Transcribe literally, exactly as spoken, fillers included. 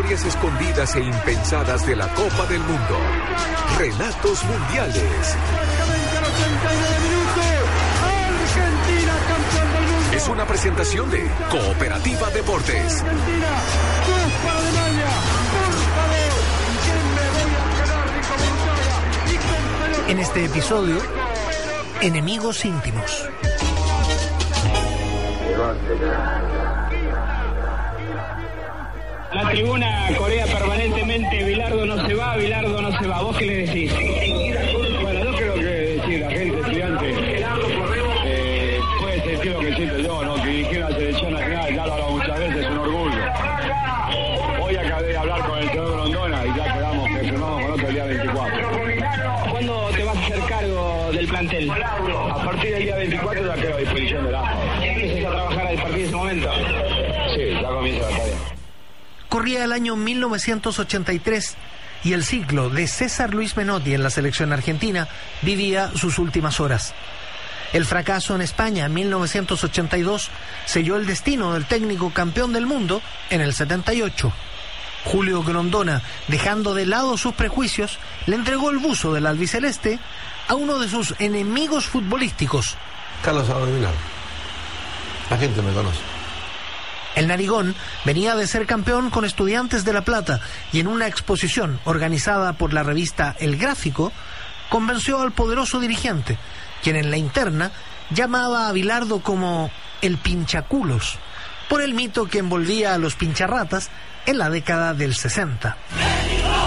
historias escondidas e impensadas de la Copa del Mundo. Relatos Mundiales. Argentina, campeón del mundo. Es una presentación de Cooperativa Deportes. Argentina, dos para Alemania. Por favor, ¿quién me voy a quedar rico Montoya? Y con pelota. En este episodio, enemigos íntimos. La tribuna corea permanentemente, Bilardo no se va, Bilardo no se va. ¿Vos qué le decís? Bueno, yo creo que decir, la gente estudiante eh, puede sentir lo que siento yo, ¿no? Que dirigir la selección nacional, ya lo he hablado muchas veces, es un orgullo. Hoy acabé de hablar con el señor Grondona y ya quedamos que firmamos con otro el día veinticuatro. ¿Cuándo te vas a hacer cargo del plantel? A partir del día veinticuatro ya quedo a disposición del A F A. ¿Empiezas a trabajar a partir de ese momento? Sí, ya comienza la tarea. Corría el año mil novecientos ochenta y tres y el ciclo de César Luis Menotti en la selección argentina vivía sus últimas horas. El fracaso en España en mil novecientos ochenta y dos selló el destino del técnico campeón del mundo en el setenta y ocho. Julio Grondona, dejando de lado sus prejuicios, le entregó el buzo del albiceleste a uno de sus enemigos futbolísticos. Carlos Abdominal. La gente me conoce. El narigón venía de ser campeón con Estudiantes de La Plata y en una exposición organizada por la revista El Gráfico convenció al poderoso dirigente, quien en la interna llamaba a Bilardo como el pinchaculos, por el mito que envolvía a los pincharratas en la década del sesenta.